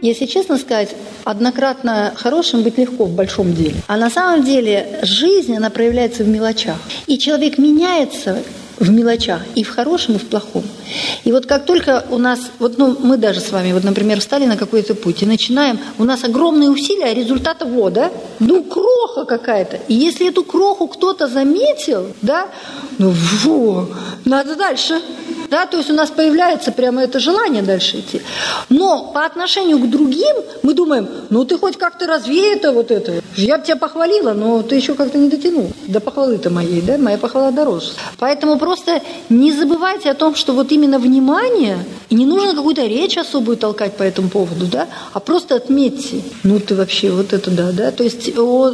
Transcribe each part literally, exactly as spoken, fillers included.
если честно сказать, однократно хорошим быть легко в большом деле. А на самом деле жизнь, она проявляется в мелочах. И человек меняется в мелочах, и в хорошем, и в плохом. И вот как только у нас, вот ну, мы даже с вами, вот, например, встали на какой-то путь и начинаем, у нас огромные усилия, а результата вот, да? Ну, кроха какая-то. И если эту кроху кто-то заметил, да, ну, во, надо дальше. Да, то есть у нас появляется прямо это желание дальше идти. Но по отношению к другим мы думаем, ну ты хоть как-то развей это вот это. Я бы тебя похвалила, но ты еще как-то не дотянул до похвалы-то моей, да, моя похвала дороже. Поэтому просто не забывайте о том, что вот именно внимание, и не нужно какую-то речь особую толкать по этому поводу, да, а просто отметьте, ну ты вообще вот это да, да. То есть у,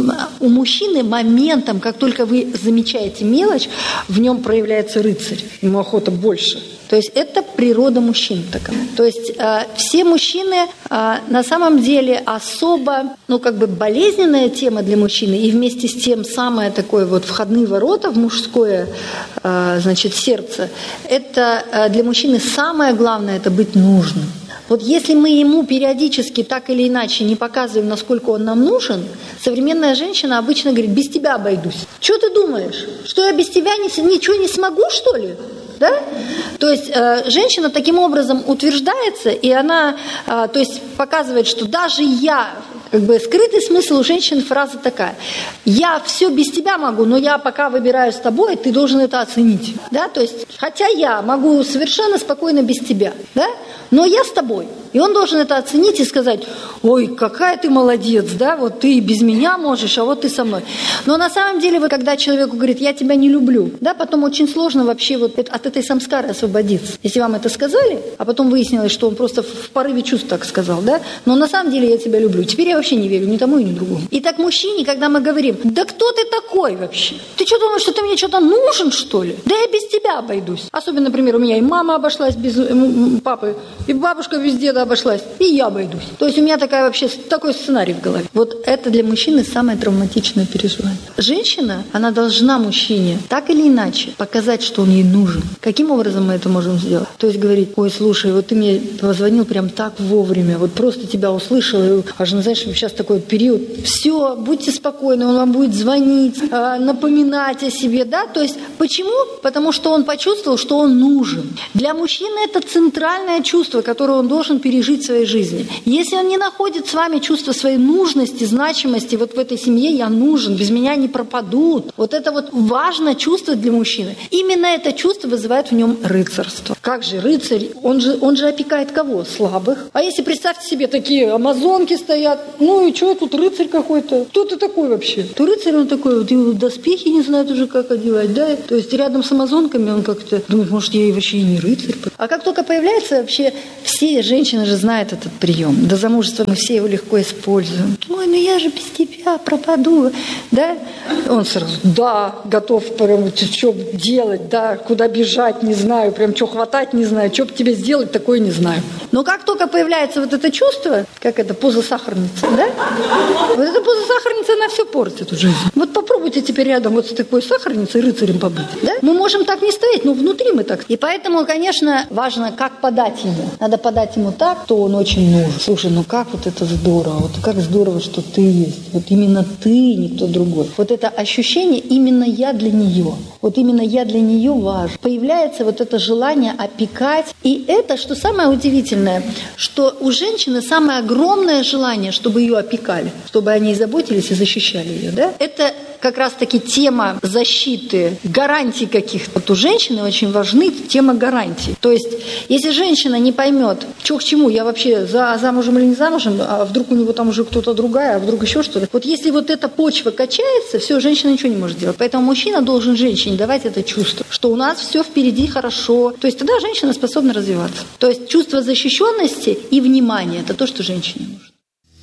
у мужчины моментом, как только вы замечаете мелочь, в нем проявляется рыцарь, ему охота больше. То есть это природа мужчин такая. То есть э, все мужчины э, на самом деле особо, ну как бы болезненная тема для мужчины, и вместе с тем самое такое вот входные ворота в мужское, э, значит, сердце. Это э, для мужчины самое главное, это быть нужным. Вот если мы ему периодически так или иначе не показываем, насколько он нам нужен, современная женщина обычно говорит, без тебя обойдусь. Что ты думаешь? Что я без тебя не, ничего не смогу, что ли? Да? То есть э, женщина таким образом утверждается, и она э, то есть показывает, что даже я, как бы скрытый смысл у женщин фраза такая: я все без тебя могу, но я пока выбираю с тобой, ты должен это оценить. Да? То есть, хотя я могу совершенно спокойно без тебя, да? Но я с тобой. И он должен это оценить и сказать: ой, какая ты молодец, да, вот ты без меня можешь, а вот ты со мной. Но на самом деле, вот когда человеку говорит, я тебя не люблю, да, потом очень сложно вообще вот от этой самскары освободиться. Если вам это сказали, а потом выяснилось, что он просто в порыве чувств так сказал, да, но на самом деле я тебя люблю. Теперь я вообще не верю ни тому и ни другому. И так мужчине, когда мы говорим, да кто ты такой вообще? Ты что думаешь, что ты мне что-то нужен, что ли? Да я без тебя обойдусь. Особенно, например, у меня и мама обошлась без папы, и бабушка без деда обошлась, и я обойдусь. То есть у меня такая вообще, такой сценарий в голове. Вот это для мужчины самое травматичное переживание. Женщина, она должна мужчине так или иначе показать, что он ей нужен. Каким образом мы это можем сделать? То есть говорить, ой, слушай, вот ты мне позвонил прям так вовремя, вот просто тебя услышала, аж, знаешь, сейчас такой период, все, будьте спокойны, он вам будет звонить, напоминать о себе, да? То есть почему? Потому что он почувствовал, что он нужен. Для мужчины это центральное чувство, которое он должен пережить в своей жизни. Если он не находит с вами чувство своей нужности, значимости, вот в этой семье я нужен, без меня не пропадут. Вот это вот важное чувство для мужчины. Именно это чувство вызывает в нем рыцарство. Как же рыцарь? Он же, он же опекает кого? Слабых. А если представьте себе, такие амазонки стоят, ну и что, тут рыцарь какой-то? Кто ты такой вообще? То рыцарь, он такой, вот и доспехи не знает уже, как одевать, да? То есть рядом с амазонками он как-то думает, может, я и вообще и не рыцарь. А как только появляется вообще, все женщины же знают этот прием. До замужества мы все его легко используем. Ой, ну я же без тебя пропаду, да? Он сразу, да, готов, прям, что делать, да, куда бежать, не знаю, прям что хватать, не знаю, что тебе сделать, такое не знаю. Но как только появляется вот это чувство, как это, поза сахарницы, да? Вот эта поза сахарницы, она все портит эту жизнь. Вот попробуйте теперь рядом вот с такой сахарницей рыцарем побыть, да? Мы можем так не стоять, но внутри мы так. И поэтому, конечно, важно, как подать ему. Надо подать ему так, что он очень нужен. Слушай, ну как вот это здорово, вот как здорово, что ты есть. Вот именно ты, никто другой. Вот это ощущение, именно я для нее. Вот именно я для нее важен. Появляется вот это желание опекать. И это, что самое удивительное, что у женщины самое огромное желание, чтобы ее опекали, чтобы о ней заботились и защищали ее. Да? Это как раз-таки тема защиты, гарантий каких-то. Вот у женщины очень важны тема гарантий. То есть, если женщина не поймет, что к чему, я вообще за, замужем или не замужем, а вдруг у него там уже кто-то другая, а вдруг еще что-то. Вот если вот эта почва качается, все, женщина ничего не может делать. Поэтому мужчина должен женщине давать это чувство, что у нас все впереди хорошо. То есть тогда женщина способна развиваться. То есть чувство защищенности и внимания – это то, что женщине нужно.